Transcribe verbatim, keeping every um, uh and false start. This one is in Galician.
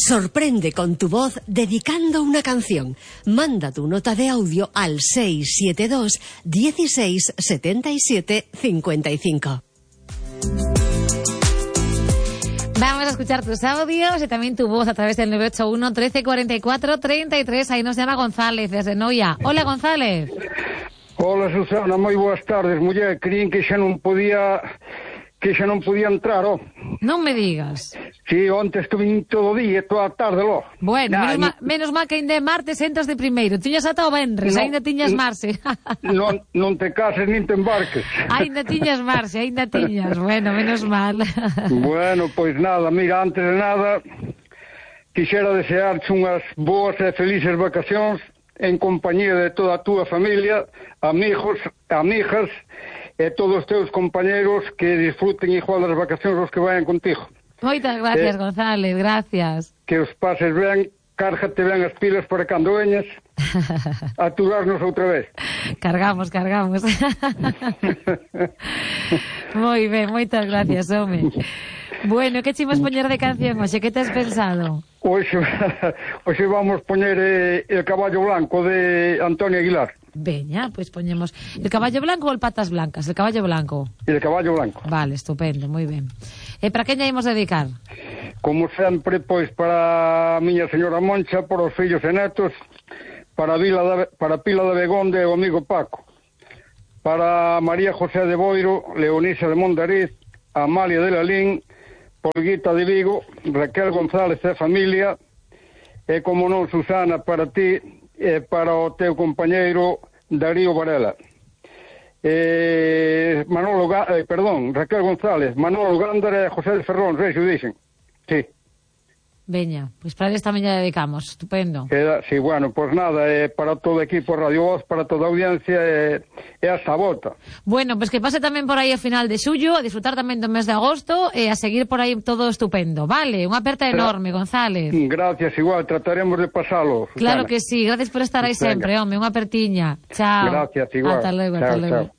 Sorprende con tu voz dedicando una canción. Manda tu nota de audio al seis siete dos, dieciséis, setenta y siete, cincuenta y cinco. Vamos a escuchar tus audios y también tu voz a través del nueve ocho uno, trece, cuarenta y cuatro, treinta y tres. Ahí nos llama González desde Noia. Hola, González. Hola, Susana, moi boas tardes, muller. Creín que xa non podía que xa non podía entrar, oh. Non me digas. Si, onte estuve todo o día, toda a tarde, lo. Bueno, nah, menos, ni... ma, menos mal que ainda é martes entras de primeiro. Tiñas ata o venres, no, ainda tiñas marxe. non, non te cases nin te embarques. Ainda tiñas marxe, ainda tiñas. Bueno, menos mal. Bueno, pois nada, mira, antes de nada, quixera desearte unhas boas e felices vacacións en compañía de toda a túa familia, amigos, amigas e todos os teus compañeros, que disfruten igual das vacacións os que vayan contigo. Moitas gracias, eh, González, gracias. Que os pases ben, cárgate ben as pilas para cando veñas a aturarnos outra vez. Cargamos, cargamos. Moi ben, moitas gracias, home. Bueno, que chimos poñer de canción hoxe? Que tes pensado? Hoxe, hoxe vamos poñer eh, El caballo blanco de Antonio Aguilar. Veña, pois pues poñemos El caballo blanco ou El patas blancas? El caballo blanco. El caballo blanco. Vale, estupendo, moi ben. E para quen lle imos dedicar? Como sempre, pois para a miña señora Moncha, para os fillos e netos, para Vila da, para Pila de Begonde e o amigo Paco, para María José de Boiro, Leonisa de Mondariz, Amalia de Lalín, Polguita de Vigo, Raquel González e familia, e como non, Susana, para ti e para o teu compañeiro Darío Varela. Eh, Manolo, eh, perdón, Raquel González, Manolo Gándara e José de Ferrón, sei se o dixen. Sí. Veña, pois para eles tamén lle dedicamos, estupendo. Queda, sí, bueno, pois pues nada, eh, para todo o equipo Radio Voz, para toda a audiencia, e eh, hasta a volta. Bueno, pois pues que pase tamén por aí a final de xullo, a disfrutar tamén do mes de agosto e a seguir por aí todo estupendo, vale? Unha aperta enorme, González. Gracias, igual, trataremos de pasalo, Susana. Claro que sí, gracias por estar aí sempre, home, unha apertiña. Chao. Gracias, igual. Ata logo, chao, ata logo. Chao.